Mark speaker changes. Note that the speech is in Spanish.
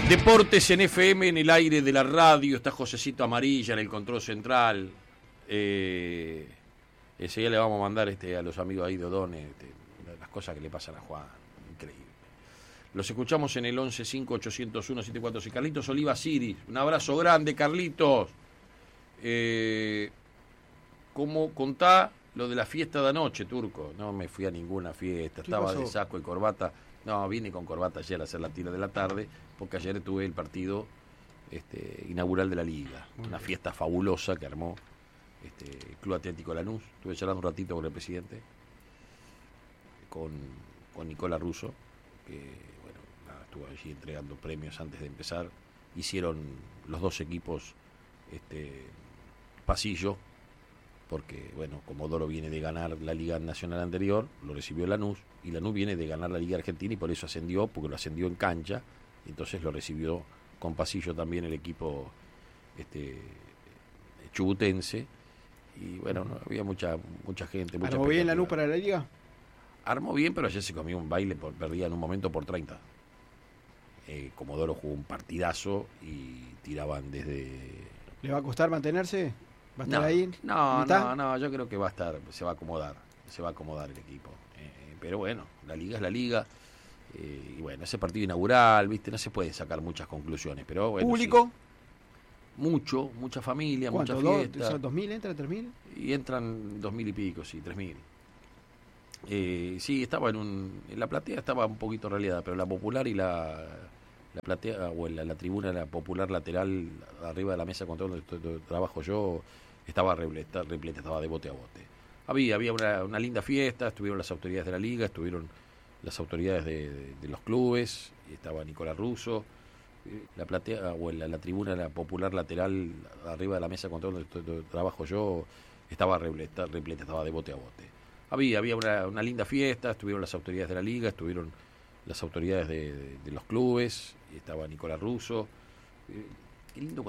Speaker 1: Deportes en FM, en el aire de la radio, está Josecito Amarilla en el control central. Enseguida le vamos a mandar a los amigos ahí de Odone las cosas que le pasan a Juan, increíble. Los escuchamos en el 11580174. Carlitos Oliva Siris, un abrazo grande, Carlitos. ¿Cómo contá lo de la fiesta de anoche, Turco? No me fui a ninguna fiesta, estaba de saco y corbata. No, vine con corbata ayer a hacer la tira de la tarde, porque ayer tuve el partido inaugural de la Liga. Una fiesta fabulosa que armó el Club Atlético Lanús. Estuve charlando un ratito con el presidente, con Nicola Russo, que bueno, estuvo allí entregando premios antes de empezar. Hicieron los dos equipos pasillo, porque bueno, Comodoro viene de ganar la Liga Nacional anterior, lo recibió Lanús, y Lanús viene de ganar la Liga Argentina y por eso ascendió, porque lo ascendió en cancha, y entonces lo recibió con pasillo también el equipo chubutense, y bueno, no, había mucha gente.
Speaker 2: ¿Armó bien Lanús para la Liga?
Speaker 1: Armó bien, pero ayer se comió un baile, perdía en un momento por 30. Comodoro jugó un partidazo y tiraban desde...
Speaker 2: ¿Le va a costar mantenerse? ¿Va a estar ahí?
Speaker 1: No, yo creo que se va a acomodar el equipo. Pero bueno, la Liga es la Liga. Y bueno, ese partido inaugural, ¿viste? No se pueden sacar muchas conclusiones, pero bueno.
Speaker 2: ¿Público?
Speaker 1: Sí. Mucha familia, mucha fiesta.
Speaker 2: ¿Son 2.000? ¿Entra 3.000?
Speaker 1: Y entran 2.000 y pico, sí, 3.000. Sí, estaba en la platea estaba un poquito raleada, pero la popular y la platea o la tribuna, la popular lateral arriba de la mesa con donde trabajo yo, estaba repleta, estaba de bote a bote. Había una linda fiesta, estuvieron las autoridades de la Liga, estuvieron las autoridades de los clubes, y estaba Nicola Russo. La platea o la tribuna, la popular lateral arriba de la mesa con donde trabajo yo, estaba repleta, estaba de bote a bote. Había una linda fiesta, estuvieron las autoridades de la Liga, estuvieron las autoridades de los clubes, y estaba Nicola Russo. Qué lindo